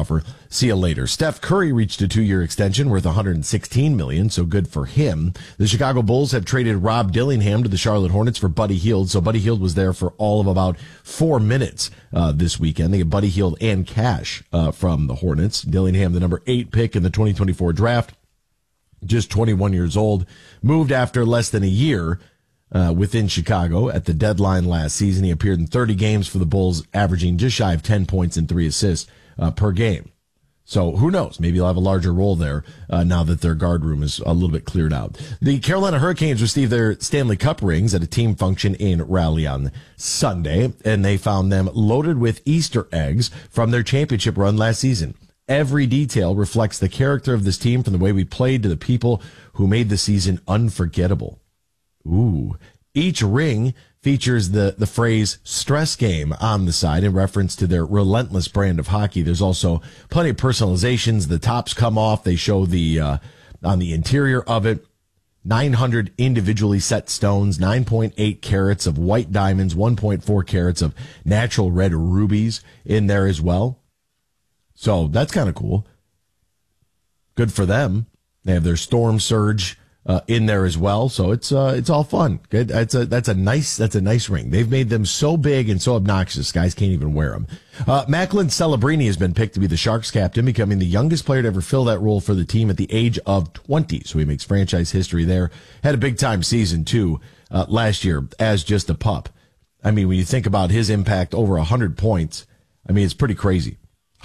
offer. See you later. Steph Curry reached a 2-year extension worth $116 million, so good for him. The Chicago Bulls have traded Rob Dillingham to the Charlotte Hornets for Buddy Hield. So Buddy Hield was there for all of about 4 minutes this weekend. They get Buddy Hield and cash from the Hornets. Dillingham, the number 8 pick in the 2024 draft, just 21 years old, moved after less than a year within Chicago at the deadline last season. He appeared in 30 games for the Bulls, averaging just shy of 10 points and 3 assists per game. So who knows? Maybe he'll have a larger role there now that their guard room is a little bit cleared out. The Carolina Hurricanes received their Stanley Cup rings at a team function in Raleigh on Sunday, and they found them loaded with Easter eggs from their championship run last season. Every detail reflects the character of this team, from the way we played to the people who made the season unforgettable. Ooh. Each ring features the phrase stress game on the side in reference to their relentless brand of hockey. There's also plenty of personalizations. The tops come off. They show the on the interior of it, 900 individually set stones, 9.8 carats of white diamonds, 1.4 carats of natural red rubies in there as well. So that's kind of cool. Good for them. They have their Storm Surge in there as well, so it's all fun. Good. That's a nice ring. They've made them so big and so obnoxious, guys can't even wear them. Macklin Celebrini has been picked to be the Sharks captain, becoming the youngest player to ever fill that role for the team at the age of 20. So he makes franchise history there. Had a big time season too last year as just a pup. I mean, when you think about his impact, over 100 points, I mean, it's pretty crazy.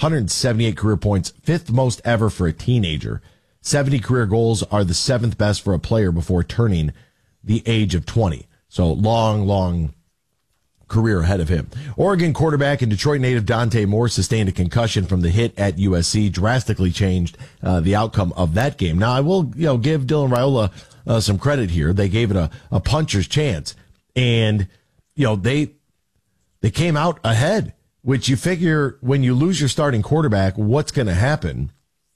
178 career points, 5th most ever for a teenager. 70 career goals are the 7th best for a player before turning the age of 20. So long career ahead of him. Oregon quarterback and Detroit native Dante Moore sustained a concussion from the hit at USC, drastically changed the outcome of that game. Now, I will give Dylan Raiola some credit here. They gave it a puncher's chance, and they came out ahead, which you figure when you lose your starting quarterback, what's going to happen?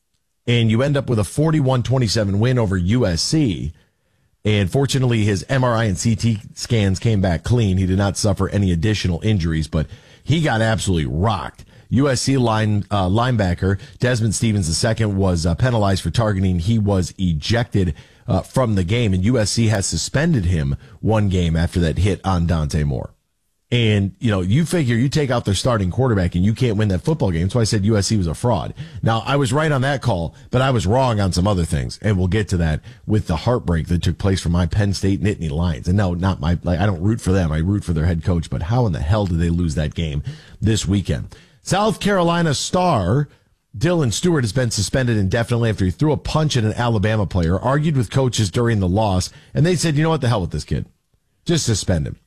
And you end up with a 41-27 win over USC. And fortunately, his MRI and CT scans came back clean. He did not suffer any additional injuries, but he got absolutely rocked. USC linebacker Desmond Stevens II was penalized for targeting. He was ejected from the game, and USC has suspended him 1 game after that hit on Dante Moore. And, you figure you take out their starting quarterback and you can't win that football game. That's why I said USC was a fraud. Now, I was right on that call, but I was wrong on some other things. And we'll get to that with the heartbreak that took place for my Penn State Nittany Lions. And no, not I don't root for them. I root for their head coach. But how in the hell did they lose that game this weekend? South Carolina star Dylan Stewart has been suspended indefinitely after he threw a punch at an Alabama player, argued with coaches during the loss. And they said, you know what, the hell with this kid. Just suspend him.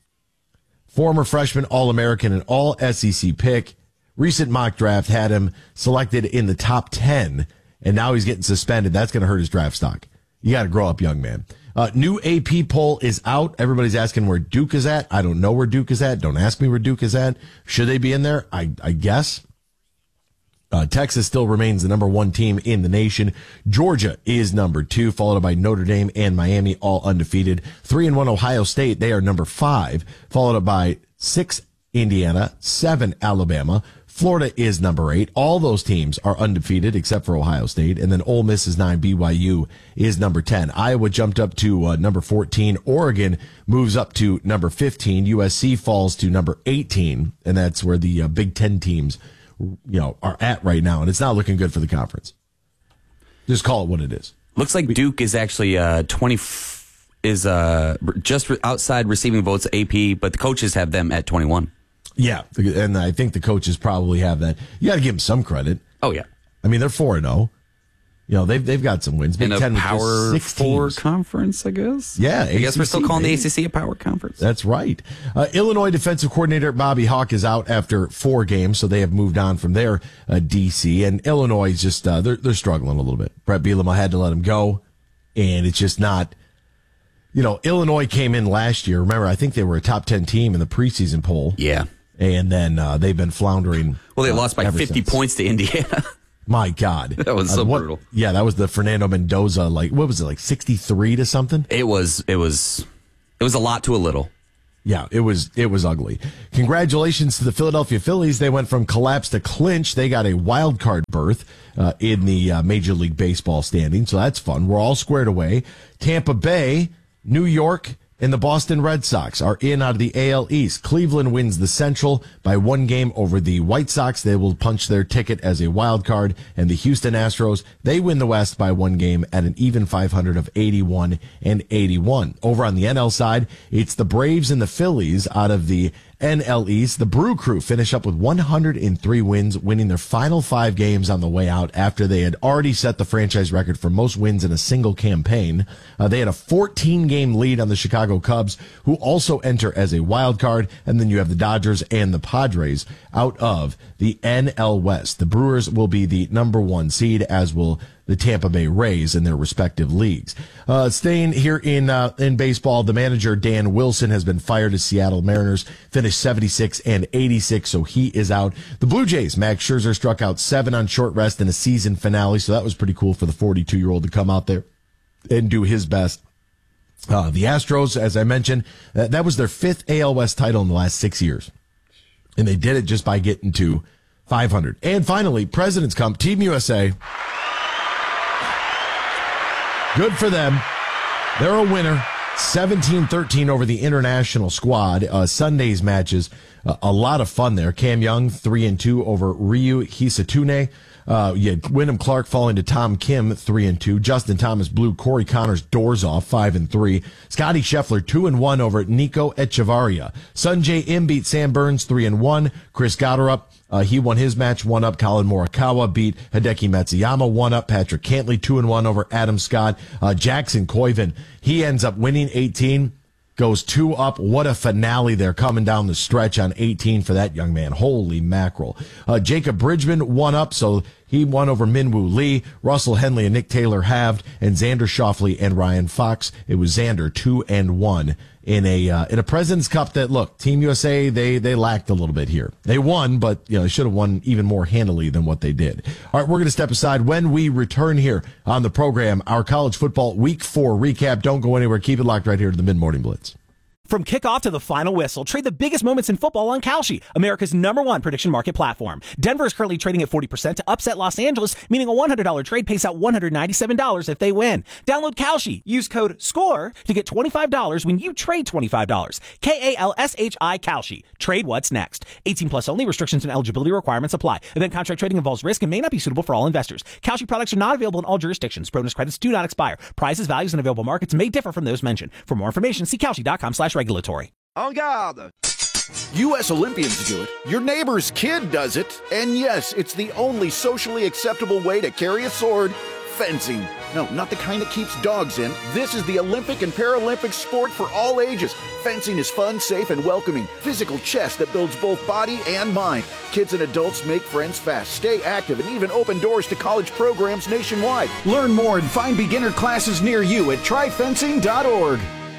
Former freshman All-American and All-SEC pick. Recent mock draft had him selected in the top 10, and now he's getting suspended. That's going to hurt his draft stock. You got to grow up, young man. New AP poll is out. Everybody's asking where Duke is at. I don't know where Duke is at. Don't ask me where Duke is at. Should they be in there? I guess. Texas still remains the number 1 team in the nation. Georgia is number 2, followed by Notre Dame and Miami, all undefeated. 3-1 Ohio State, they are number 5, followed up by 6 Indiana, 7 Alabama. Florida is number 8. All those teams are undefeated except for Ohio State. And then Ole Miss is 9. BYU is number 10. Iowa jumped up to number 14. Oregon moves up to number 15. USC falls to number 18. And that's where the Big Ten teams are at right now, and it's not looking good for the conference. Just call it what it is. Looks like Duke is actually 20 just outside receiving votes AP, but the coaches have them at 21. Yeah, and I think the coaches probably have that. You got to give them some credit. Oh yeah, I mean they're 4-0. They've got some wins. Big in Ten a Power 4 conference, I guess. Yeah, I guess we're still calling the ACC a Power Conference. That's right. Illinois defensive coordinator Bobby Hauck is out after 4 games, so they have moved on from their DC. And Illinois is just they're struggling a little bit. Brett Bielema had to let him go, and it's just not. Illinois came in last year. Remember, I think they were a top 10 team in the preseason poll. Yeah, and then they've been floundering. Well, they lost by 50 points to Indiana. My God. That was so brutal. Yeah, that was the Fernando Mendoza, 63 to something? It was a lot to a little. Yeah, it was ugly. Congratulations to the Philadelphia Phillies. They went from collapse to clinch. They got a wild card berth in the Major League Baseball standing, so that's fun. We're all squared away. Tampa Bay, New York, and the Boston Red Sox are in out of the AL East. Cleveland wins the Central by 1 game over the White Sox. They will punch their ticket as a wild card. And the Houston Astros, they win the West by 1 game at an even 500 of 81-81. Over on the NL side, it's the Braves and the Phillies out of the NL East. The Brew Crew finish up with 103 wins, winning their final 5 games on the way out after they had already set the franchise record for most wins in a single campaign. They had a 14-game lead on the Chicago Cubs, who also enter as a wild card. And then you have the Dodgers and the Padres out of the NL West. The Brewers will be the number 1 seed, as will the Tampa Bay Rays in their respective leagues. Staying here in baseball, the manager Dan Wilson has been fired as Seattle Mariners, finished 76-86, so he is out. The Blue Jays, Max Scherzer struck out 7 on short rest in a season finale, so that was pretty cool for the 42-year-old to come out there and do his best. The Astros, as I mentioned, that was their 5th AL West title in the last 6 years, and they did it just by getting to 500. And finally, President's Cup, Team USA. Good for them. They're a winner. 17-13 over the international squad. Sunday's matches, a lot of fun there. Cam Young, 3-2 over Ryu Hisatune. You had Wyndham Clark falling to Tom Kim, 3-2. Justin Thomas blew Corey Connors' doors off, 5-3. Scotty Scheffler, 2-1 over Nico Echevarria. Sungjae Im beat Sam Burns, 3-1. Chris Gotterup, he won his match, 1-up. Colin Morikawa beat Hideki Matsuyama, 1-up. Patrick Cantley, 2-1 over Adam Scott. Jackson Koiven, he ends up winning 18. Goes 2-up. What a finale there coming down the stretch on 18 for that young man. Holy mackerel. Jacob Bridgman 1-up, so he won over Minwoo Lee. Russell Henley and Nick Taylor halved, and Xander Schauffele and Ryan Fox. It was Xander 2-1 in a President's Cup that, look, Team USA, they lacked a little bit here. They won, but they should have won even more handily than what they did. All right, we're going to step aside. When we return here on the program, our college football Week 4 recap. Don't go anywhere. Keep it locked right here to the Mid-Morning Blitz. From kickoff to the final whistle, trade the biggest moments in football on Kalshi, America's #1 prediction market platform. Denver is currently trading at 40% to upset Los Angeles, meaning a $100 trade pays out $197 if they win. Download Kalshi. Use code SCORE to get $25 when you trade $25. KALSHI Kalshi. Trade what's next. 18 plus only. Restrictions and eligibility requirements apply. Event contract trading involves risk and may not be suitable for all investors. Kalshi products are not available in all jurisdictions. Bonus credits do not expire. Prices, values, and available markets may differ from those mentioned. For more information, see Kalshi.com/regulatory. En garde! U.S. Olympians do it. Your neighbor's kid does it. And yes, it's the only socially acceptable way to carry a sword. Fencing. No, not the kind that keeps dogs in. This is the Olympic and Paralympic sport for all ages. Fencing is fun, safe, and welcoming. Physical chess that builds both body and mind. Kids and adults make friends fast, stay active, and even open doors to college programs nationwide. Learn more and find beginner classes near you at tryfencing.org.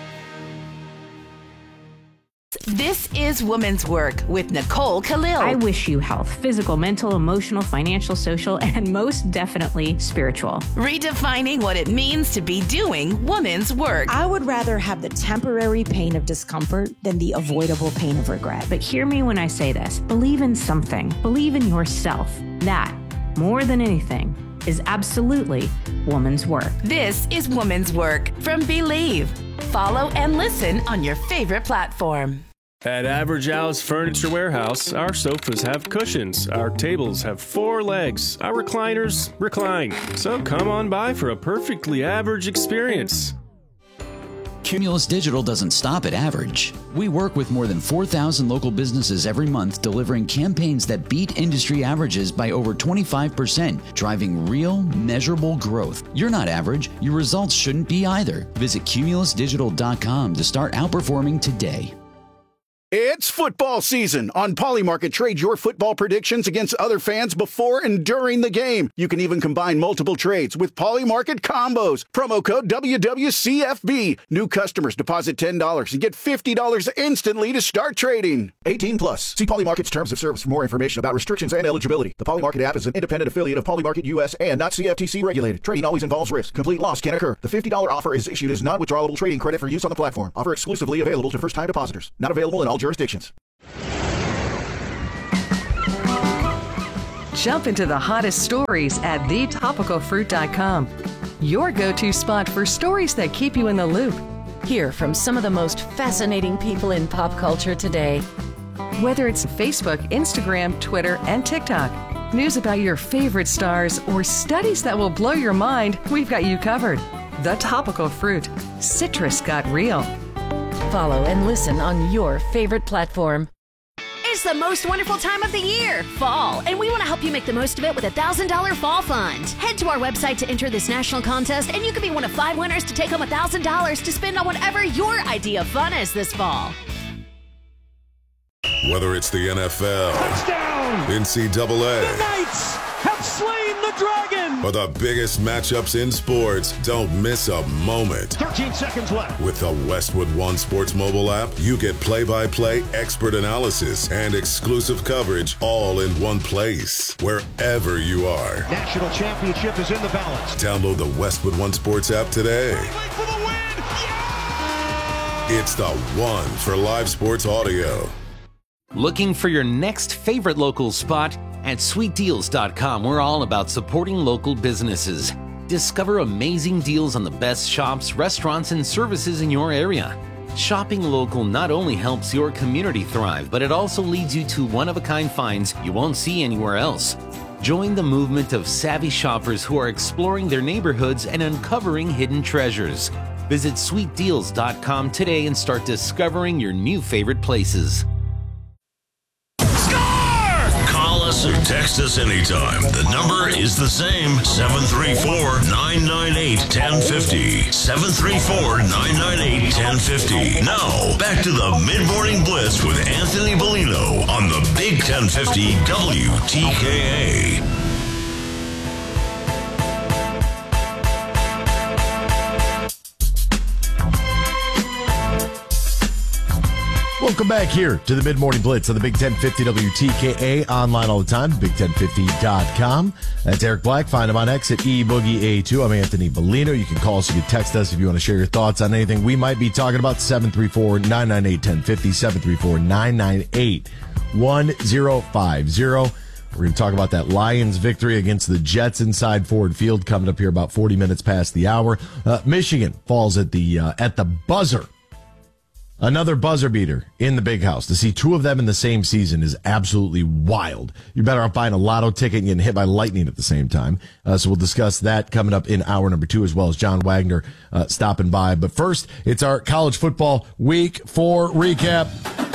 This is Woman's Work with Nicole Khalil. I wish you health, physical, mental, emotional, financial, social, and most definitely spiritual. Redefining what it means to be doing woman's work. I would rather have the temporary pain of discomfort than the avoidable pain of regret. But hear me when I say this. Believe in something. Believe in yourself. That, more than anything, is absolutely woman's work. This is Woman's Work from Believe. Follow and listen on your favorite platform. At Average Al's Furniture Warehouse, our sofas have cushions, our tables have 4 legs, our recliners recline. So come on by for a perfectly average experience. Cumulus Digital doesn't stop at average. We work with more than 4,000 local businesses every month, delivering campaigns that beat industry averages by over 25%, driving real, measurable growth. You're not average. Your results shouldn't be either. Visit cumulusdigital.com to start outperforming today. It's football season. On Polymarket, trade your football predictions against other fans before and during the game. You can even combine multiple trades with Polymarket combos. Promo code WWCFB. New customers deposit $10 and get $50 instantly to start trading. 18 plus. See Polymarket's terms of service for more information about restrictions and eligibility. The Polymarket app is an independent affiliate of Polymarket US and not CFTC regulated. Trading always involves risk. Complete loss can occur. The $50 offer is issued as non-withdrawable trading credit for use on the platform. Offer exclusively available to first-time depositors. Not available in all jurisdictions. Jump into the hottest stories at thetopicalfruit.com. Your go-to spot for stories that keep you in the loop. Hear from some of the most fascinating people in pop culture today. Whether it's Facebook, Instagram, Twitter, and TikTok, news about your favorite stars, or studies that will blow your mind, we've got you covered. The Topical Fruit. Citrus got real. Follow and listen on your favorite platform. It's the most wonderful time of the year, fall, and we want to help you make the most of it with a $1,000 fall fund. Head to our website to enter this national contest, and you could be one of 5 winners to take home $1,000 to spend on whatever your idea of fun is this fall. Whether it's the NFL, touchdown, NCAA, the Knights have slain the dragon, or the biggest matchups in sports, don't miss a moment. 13 seconds left. With the Westwood One Sports mobile app, you get play-by-play expert analysis and exclusive coverage all in one place, wherever you are. National championship is in the balance. Download the Westwood One Sports app today. For the win. Yeah! It's the one for live sports audio. Looking for your next favorite local spot? At sweetdeals.com, we're all about supporting local businesses. Discover amazing deals on the best shops, restaurants, and services in your area. Shopping local not only helps your community thrive, but it also leads you to one-of-a-kind finds you won't see anywhere else. Join the movement of savvy shoppers who are exploring their neighborhoods and uncovering hidden treasures. Visit sweetdeals.com today and start discovering your new favorite places. Or text us anytime. The number is the same, 734-998-1050. 734-998-1050. Now, back to the Mid-Morning Blitz with Anthony Bellino on the Big 1050 WTKA. Welcome back here to the Mid-Morning Blitz on the Big 1050 WTKA, online all the time, big1050.com. That's Eric Black. Find him on X at eBoogieA2. I'm Anthony Bellino. You can call us, you can text us if you want to share your thoughts on anything we might be talking about. 734-998-1050, 734-998-1050. We're going to talk about that Lions victory against the Jets inside Ford Field coming up here about 40 minutes past the hour. Michigan falls at the buzzer. Another buzzer beater in the Big House. To see two of them in the same season is absolutely wild. You're better off buying a lotto ticket and getting hit by lightning at the same time. So we'll discuss that coming up in hour number 2, as well as John Wagner stopping by. But first, it's our college football week 4 recap.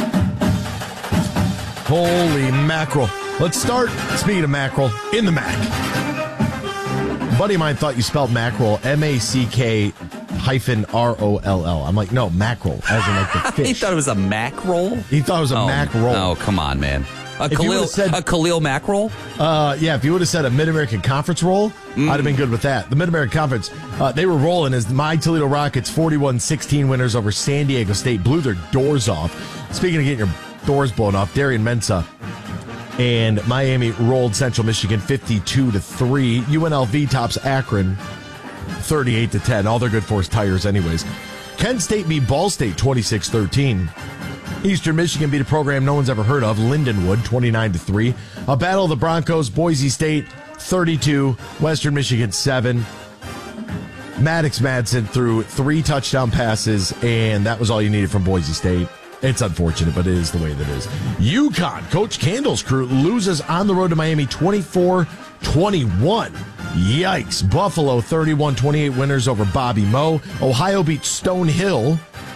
Holy mackerel. Let's start, speaking of mackerel, in the Mac. A buddy of mine thought you spelled mackerel, M-A-C-K -ROLL. I'm like, no, mackerel, as in like the fish. He thought it was a mackerel? He thought it was a mackerel. Oh, come on, man. A Khalil mackerel? Yeah, if you would have said a Mid-American Conference roll, I'd have been good with that. The Mid-American Conference, they were rolling as my Toledo Rockets 41-16 winners over San Diego State blew their doors off. Speaking of getting your doors blown off, Darian Mensah and Miami rolled Central Michigan 52-3. UNLV tops Akron 38-10. All they're good for is tires anyways. Kent State beat Ball State 26-13. Eastern Michigan beat a program no one's ever heard of, Lindenwood, 29-3. A battle of the Broncos, Boise State 32, Western Michigan 7. Maddox Madsen threw 3 touchdown passes, and that was all you needed from Boise State. It's unfortunate, but it is the way that it is. UConn, Coach Candle's crew loses on the road to Miami 24-21. Yikes. Buffalo 31-28 winners over Bobby Moe. Ohio beat Stonehill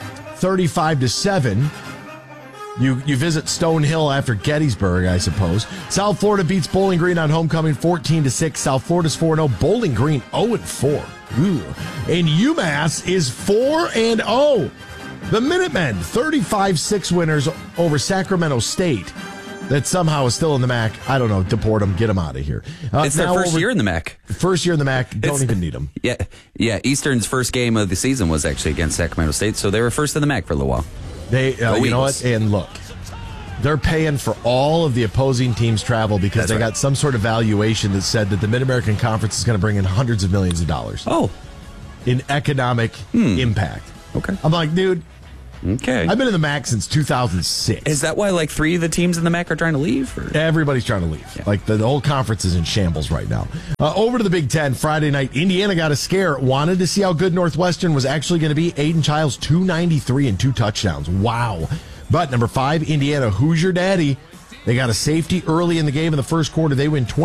35-7. You visit Stonehill after Gettysburg, I suppose. South Florida beats Bowling Green on homecoming 14-6. South Florida's 4-0. Bowling Green 0-4. Ooh. And UMass is 4-0. The Minutemen, 35-6 winners over Sacramento State. That somehow is still in the MAC. I don't know. Deport them. Get them out of here. It's their first year in the MAC. First year in the MAC. Don't even need them. Yeah. Eastern's first game of the season was actually against Sacramento State, so they were first in the MAC for a little while. You know what? And look, they're paying for all of the opposing teams' travel because they got some sort of valuation that said that the Mid-American Conference is going to bring in hundreds of millions of dollars. Oh. In economic impact. Okay. I'm like, dude. Okay. I've been in the MAC since 2006. Is that why like 3 of the teams in the MAC are trying to leave? Or? Everybody's trying to leave. Yeah. Like the whole conference is in shambles right now. Over to the Big Ten, Friday night, Indiana got a scare. Wanted to see how good Northwestern was actually going to be. Aiden Childs, 293 and 2 touchdowns. Wow. But number 5, Indiana, who's your daddy? They got a safety early in the game in the first quarter. They win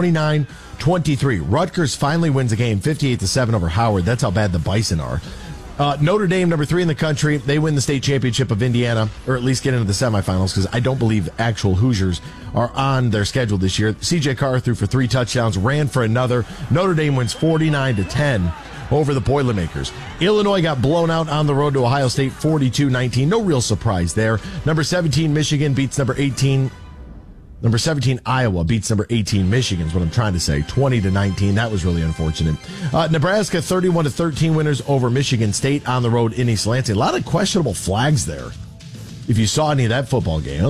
29-23. Rutgers finally wins the game 58-7 over Howard. That's how bad the Bison are. Notre Dame, number 3 in the country, they win the state championship of Indiana, or at least get into the semifinals, because I don't believe actual Hoosiers are on their schedule this year. C.J. Carr threw for 3 touchdowns, ran for another. Notre Dame wins 49-10 over the Boilermakers. Illinois got blown out on the road to Ohio State 42-19. No real surprise there. Number 17, Michigan beats number 18. Number 17, Iowa beats number 18, Michigan is what I'm trying to say. 20-19. That was really unfortunate. Nebraska, 31-13 winners over Michigan State on the road in East Lansing. A lot of questionable flags there. If you saw any of that football game,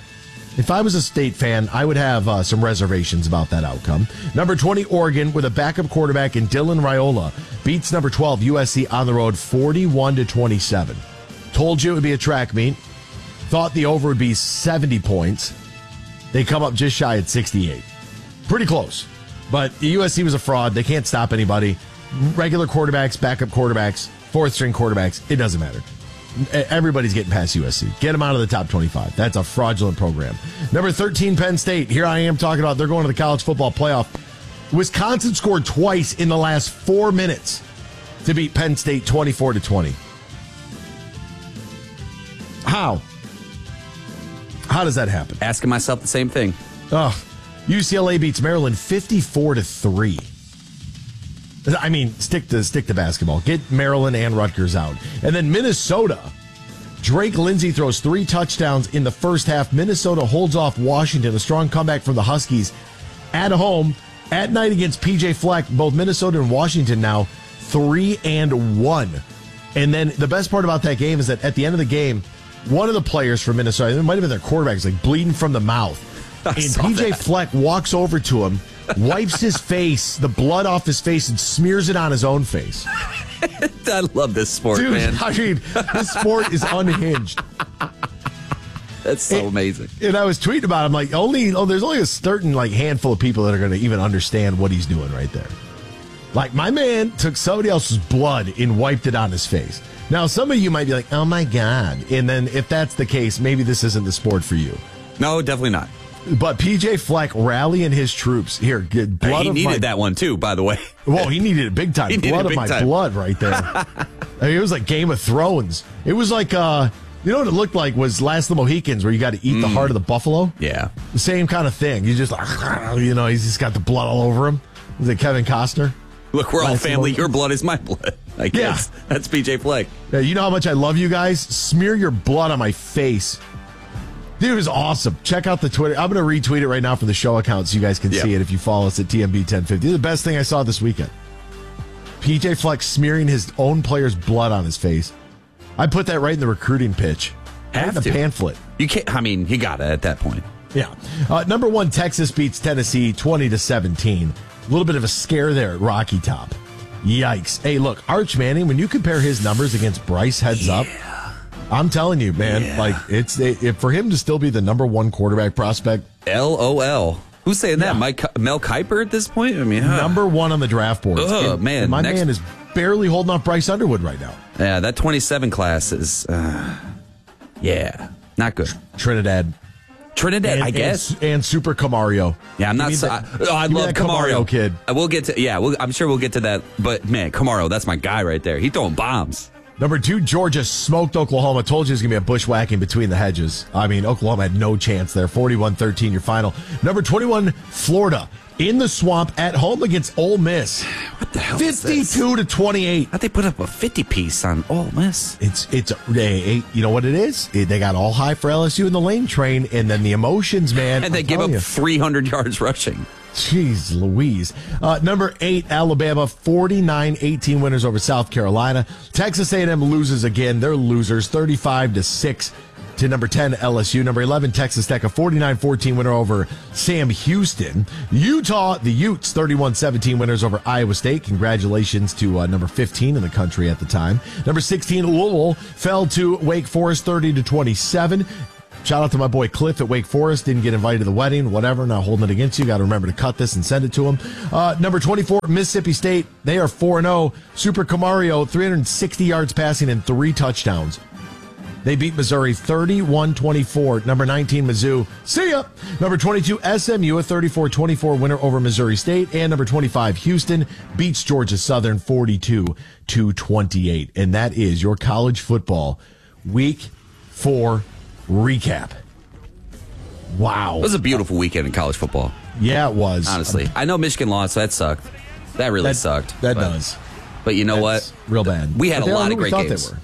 if I was a State fan, I would have some reservations about that outcome. Number 20, Oregon, with a backup quarterback in Dylan Raiola, beats number 12, USC on the road 41-27. Told you it would be a track meet. Thought the over would be 70 points. They come up just shy at 68. Pretty close. But USC was a fraud. They can't stop anybody. Regular quarterbacks, backup quarterbacks, fourth-string quarterbacks, it doesn't matter. Everybody's getting past USC. Get them out of the top 25. That's a fraudulent program. Number 13, Penn State. Here I am talking about they're going to the college football playoff. Wisconsin scored twice in the last 4 minutes to beat Penn State 24-20. How? How does that happen? Asking myself the same thing. UCLA beats Maryland 54-3. I mean, stick to basketball. Get Maryland and Rutgers out. And then Minnesota. Drake Lindsey throws 3 touchdowns in the first half. Minnesota holds off Washington. A strong comeback from the Huskies. At home, at night against PJ Fleck. Both Minnesota and Washington now 3-1. And then the best part about that game is that at the end of the game, one of the players from Minnesota, it might have been their quarterback, is like bleeding from the mouth. And PJ Fleck walks over to him, wipes his face, the blood off his face, and smears it on his own face. I love this sport, dude, man. I mean, this sport is unhinged. That's so amazing. And I was tweeting about it. I'm like, there's only a certain handful of people that are going to even understand what he's doing right there. Like, my man took somebody else's blood and wiped it on his face. Now, some of you might be like, oh, my God. And then if that's the case, maybe this isn't the sport for you. No, definitely not. But PJ Fleck rallying his troops. Here, get blood he needed that one, too, by the way. Well, he needed it big time. Blood of my blood right there. I mean, it was like Game of Thrones. It was like, you know what it looked like was Last of the Mohicans, where you got to eat the heart of the buffalo? Yeah. The same kind of thing. You just, he's just got the blood all over him. Was it Kevin Costner? Look, we're all family. Your blood is my blood. I guess. Yeah. That's PJ Fleck. Yeah, you know how much I love you guys? Smear your blood on my face. Dude, it was awesome. Check out the Twitter. I'm going to retweet it right now from the show account so you guys can see it if you follow us at TMB1050. The best thing I saw this weekend. PJ Fleck smearing his own player's blood on his face. I put that right in the recruiting pitch. Have the to. Pamphlet. You can't. I mean, he got it at that point. Yeah. Number 1, Texas beats Tennessee 20-17. A little bit of a scare there at Rocky Top. Yikes. Hey, look, Arch Manning, when you compare his numbers against Bryce heads up, I'm telling you, man, it's for him to still be the number 1 quarterback prospect. LOL. Who's saying that? Mel Kiper at this point? I mean, number 1 on the draft board. Man. My man is barely holding off Bryce Underwood right now. Yeah, that 27 class is, not good. Trinidad, I guess. And Super Camario. Yeah, I'm not. I love Camario kid. We'll get to. Yeah, I'm sure we'll get to that. But man, Camario, that's my guy right there. He's throwing bombs. Number 2, Georgia smoked Oklahoma. Told you it was going to be a bushwhacking between the hedges. I mean, Oklahoma had no chance there. 41-13 your final. Number 21, Florida in the swamp at home against Ole Miss. What the hell 52-28. How'd they put up a 50-piece on Ole Miss? You know what it is? They got all high for LSU in the lane train, and then the emotions, man. And they give up 300 yards rushing. Jeez Louise. Number 8, Alabama, 49-18 winners over South Carolina. Texas A&M loses again. They're losers, 35-6 to number 10, LSU. Number 11, Texas Tech, a 49-14 winner over Sam Houston. Utah, the Utes, 31-17 winners over Iowa State. Congratulations to number 15 in the country at the time. Number 16, Louisville, fell to Wake Forest, 30-27. Shout out to my boy Cliff at Wake Forest. Didn't get invited to the wedding. Whatever. Not holding it against you. Got to remember to cut this and send it to him. Number 24, Mississippi State. They are 4-0. Super Camario, 360 yards passing and 3 touchdowns. They beat Missouri 31-24. Number 19, Mizzou. See ya. Number 22, SMU, a 34-24 winner over Missouri State. And number 25, Houston beats Georgia Southern 42-28. And that is your college football week 4 recap. Wow. It was a beautiful weekend in college football. Yeah, it was. Honestly. I know Michigan lost, so that sucked. That really sucked. That does. But you know what? Real bad. We had a lot of great games. They were.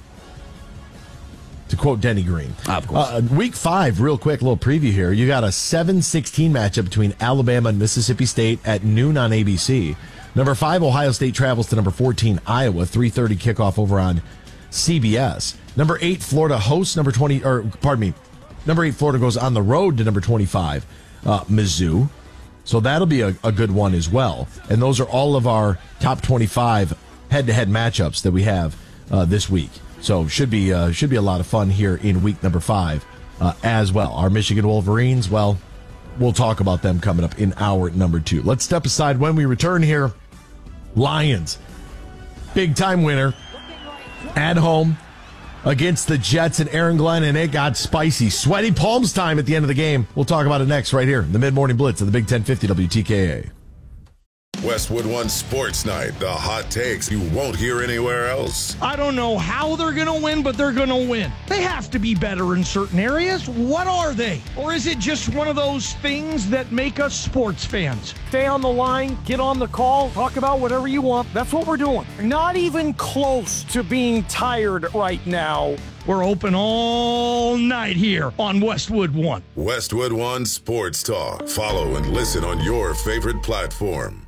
To quote Denny Green. Of course. Week 5, real quick, little preview here. You got a 7-16 matchup between Alabama and Mississippi State at noon on ABC. Number 5, Ohio State travels to number 14, Iowa, 3:30 kickoff over on CBS. Number 8, Florida hosts number 8, Florida goes on the road to number 25, Mizzou. So that'll be a good one as well. And those are all of our top 25 head-to-head matchups that we have this week. So should be a lot of fun here in week number 5 as well. Our Michigan Wolverines, well, we'll talk about them coming up in hour number 2. Let's step aside when we return here. Lions, big-time winner at home against the Jets and Aaron Glenn, and it got spicy. Sweaty palms time at the end of the game. We'll talk about it next right here, the Mid-Morning Blitz of the Big 1050 WTKA. Westwood One Sports Night, the hot takes you won't hear anywhere else. I don't know how they're going to win, but they're going to win. They have to be better in certain areas. What are they? Or is it just one of those things that make us sports fans? Stay on the line, get on the call, talk about whatever you want. That's what we're doing. Not even close to being tired right now. We're open all night here on Westwood One. Westwood One Sports Talk. Follow and listen on your favorite platform.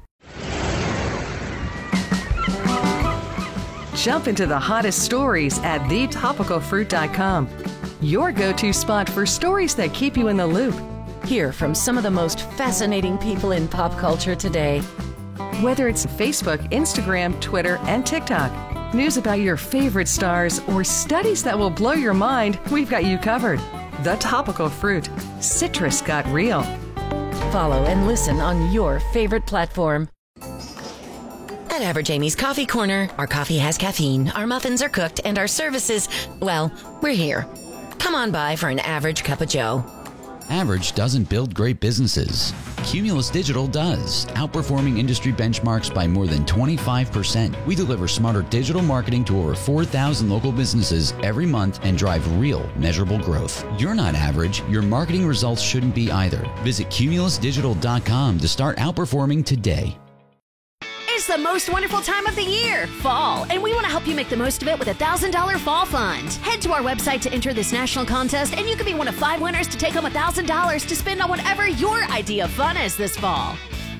Jump into the hottest stories at thetopicalfruit.com. Your go-to spot for stories that keep you in the loop. Hear from some of the most fascinating people in pop culture today. Whether it's Facebook, Instagram, Twitter, and TikTok, news about your favorite stars, or studies that will blow your mind, we've got you covered. The Topical Fruit. Citrus got real. Follow and listen on your favorite platform. At Average Amy's Coffee Corner, our coffee has caffeine, our muffins are cooked, and our services, well, we're here. Come on by for an average cup of joe. Average doesn't build great businesses. Cumulus Digital does, outperforming industry benchmarks by more than 25%. We deliver smarter digital marketing to over 4,000 local businesses every month and drive real, measurable growth. You're not average. Your marketing results shouldn't be either. Visit cumulusdigital.com to start outperforming today. It's the most wonderful time of the year, fall, and we want to help you make the most of it with a $1,000 fall fund. Head to our website to enter this national contest, and you could be one of 5 winners to take home $1,000 to spend on whatever your idea of fun is this fall.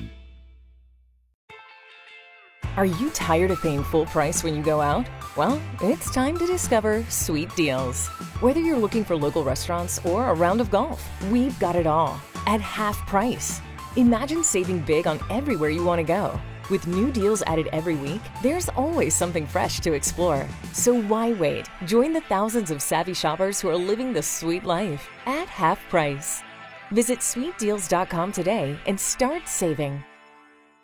Are you tired of paying full price when you go out? Well, it's time to discover Sweet Deals. Whether you're looking for local restaurants or a round of golf, we've got it all at half price. Imagine saving big on everywhere you want to go. With new deals added every week, there's always something fresh to explore. So why wait? Join the thousands of savvy shoppers who are living the sweet life at half price. Visit sweetdeals.com today and start saving.